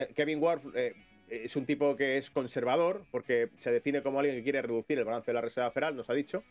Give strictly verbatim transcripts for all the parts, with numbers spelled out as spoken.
Kevin Warsh eh, es un tipo que es conservador, porque se define como alguien que quiere reducir el balance de la Reserva Federal, nos ha dicho.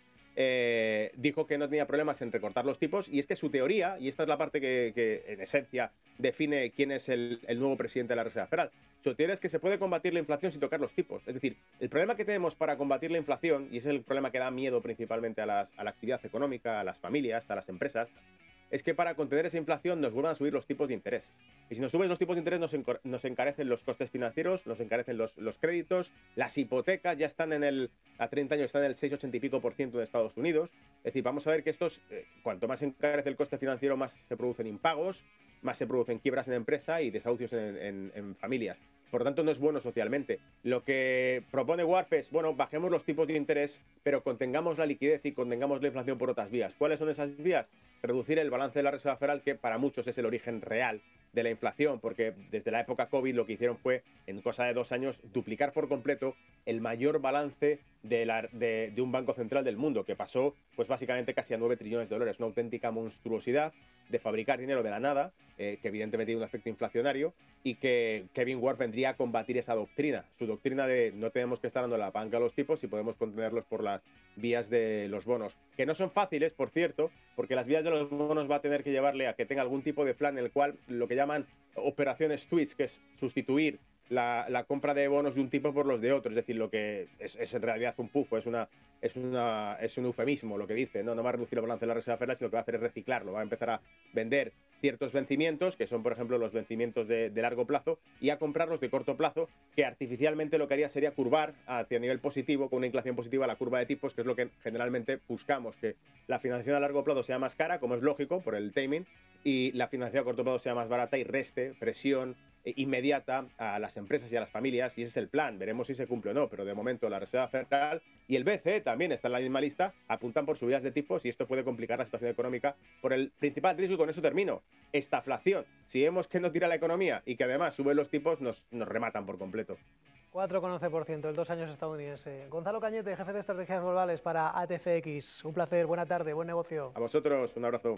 Eh, dijo que no tenía problemas en recortar los tipos, y es que su teoría, y esta es la parte que, que en esencia define quién es el, el nuevo presidente de la Reserva Federal, su teoría es que se puede combatir la inflación sin tocar los tipos. Es decir, el problema que tenemos para combatir la inflación, y ese es el problema que da miedo principalmente a, las, a la actividad económica, a las familias, a las empresas, es que para contener esa inflación nos vuelvan a subir los tipos de interés. Y si nos suben los tipos de interés, nos, nos encarecen los costes financieros, nos encarecen los, los créditos, las hipotecas ya están en el, a treinta años están en el seis, ochenta y pico por ciento de Estados Unidos. Es decir, vamos a ver que estos, eh, cuanto más encarece el coste financiero, más se producen impagos, más se producen quiebras en empresa y desahucios en, en, en familias. Por lo tanto, no es bueno socialmente. Lo que propone Warsh es, bueno, bajemos los tipos de interés, pero contengamos la liquidez y contengamos la inflación por otras vías. ¿Cuáles son esas vías? Reducir el balance de la Reserva Federal, que para muchos es el origen real de la inflación, porque desde la época COVID lo que hicieron fue, en cosa de dos años, duplicar por completo el mayor balance de, la, de, de un banco central del mundo, que pasó pues básicamente casi a nueve trillones de dólares, una auténtica monstruosidad de fabricar dinero de la nada, eh, que evidentemente tiene un efecto inflacionario, y que Kevin Warsh vendría a combatir esa doctrina, su doctrina de no tenemos que estar dando la banca a los tipos y podemos contenerlos por las vías de los bonos, que no son fáciles, por cierto, porque las vías de los bonos va a tener que llevarle a que tenga algún tipo de plan en el cual lo que llaman operaciones switch, que es sustituir la, la compra de bonos de un tipo por los de otro, es decir, lo que es, es en realidad un pufo, es una es una es un eufemismo lo que dice, no no va a reducir el balance de la Reserva Federal, sino que va a hacer es reciclarlo, va a empezar a vender ciertos vencimientos, que son por ejemplo los vencimientos de, de largo plazo, y a comprarlos de corto plazo, que artificialmente lo que haría sería curvar hacia nivel positivo, con una inflación positiva, la curva de tipos, que es lo que generalmente buscamos, que la financiación a largo plazo sea más cara, como es lógico por el timing, y la financiación a corto plazo sea más barata y reste presión inmediata a las empresas y a las familias, y ese es el plan. Veremos si se cumple o no, pero de momento la Reserva Federal y el B C E también está en la misma lista, apuntan por subidas de tipos, y esto puede complicar la situación económica por el principal riesgo, y con eso termino, estaflación. Si vemos que no tira la economía y que además suben los tipos, nos, nos rematan por completo. cuatro coma once por ciento, el dos años estadounidense. Gonzalo Cañete, jefe de estrategias globales para A T F X. Un placer, buena tarde, buen negocio. A vosotros, un abrazo.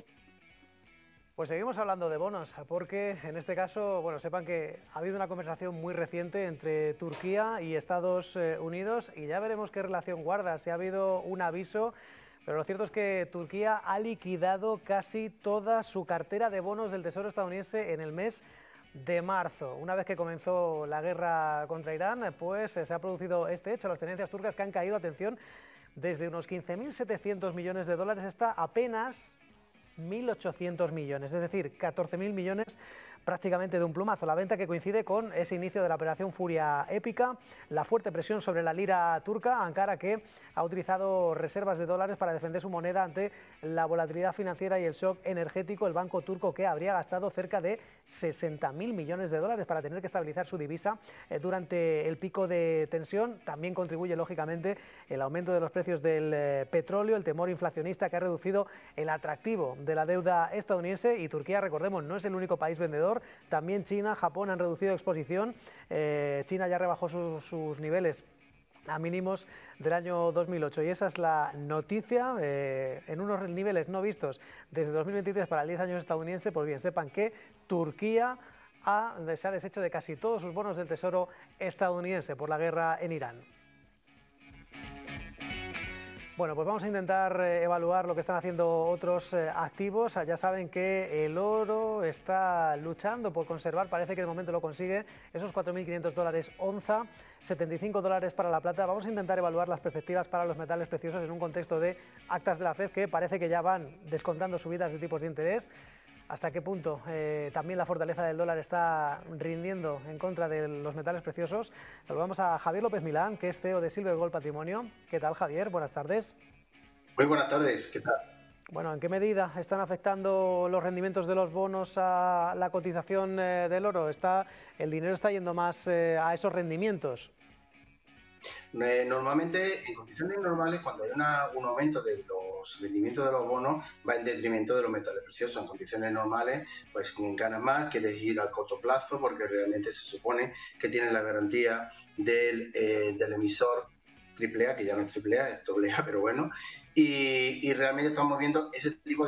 Pues seguimos hablando de bonos, porque en este caso, bueno, sepan que ha habido una conversación muy reciente entre Turquía y Estados Unidos, y ya veremos qué relación guarda, si ha habido un aviso, pero lo cierto es que Turquía ha liquidado casi toda su cartera de bonos del Tesoro estadounidense en el mes de marzo. Una vez que comenzó la guerra contra Irán, pues se ha producido este hecho, las tenencias turcas que han caído, atención, desde unos quince mil setecientos millones de dólares hasta apenas mil ochocientos millones, es decir, catorce mil millones prácticamente de un plumazo. La venta que coincide con ese inicio de la operación Furia Épica, la fuerte presión sobre la lira turca, Ankara, que ha utilizado reservas de dólares para defender su moneda ante la volatilidad financiera y el shock energético. El banco turco, que habría gastado cerca de sesenta mil millones de dólares para tener que estabilizar su divisa eh, durante el pico de tensión. También contribuye lógicamente el aumento de los precios del eh, petróleo, el temor inflacionista que ha reducido el atractivo de la deuda estadounidense. Y Turquía, recordemos, no es el único país vendedor. También China, Japón han reducido exposición. Eh, China ya rebajó sus, sus niveles a mínimos del año dos mil ocho, y esa es la noticia, eh, en unos niveles no vistos desde dos mil veintitrés para el diez años estadounidense. Pues bien, sepan que Turquía ha, se ha deshecho de casi todos sus bonos del Tesoro estadounidense por la guerra en Irán. Bueno, pues vamos a intentar eh, evaluar lo que están haciendo otros eh, activos. Ya saben que el oro está luchando por conservar, parece que de momento lo consigue, esos cuatro mil quinientos dólares onza, setenta y cinco dólares para la plata. Vamos a intentar evaluar las perspectivas para los metales preciosos en un contexto de actas de la Fed que parece que ya van descontando subidas de tipos de interés. ¿Hasta qué punto eh, también la fortaleza del dólar está rindiendo en contra de los metales preciosos? Saludamos a Javier López Milán, que es C E O de Silver Gold Patrimonio. ¿Qué tal, Javier? Buenas tardes. Muy buenas tardes, ¿qué tal? Bueno, ¿en qué medida están afectando los rendimientos de los bonos a la cotización eh, del oro? ¿Está, el dinero está yendo más eh, a esos rendimientos? Eh, normalmente, en condiciones normales, cuando hay una, un aumento de los rendimientos de los bonos, va en detrimento de los metales preciosos. En condiciones normales, pues quien ganas más, quieres ir al corto plazo, porque realmente se supone que tienes la garantía del, eh, del emisor triple A, que ya no es triple A, es doble A, pero bueno, y, y realmente estamos viendo ese tipo de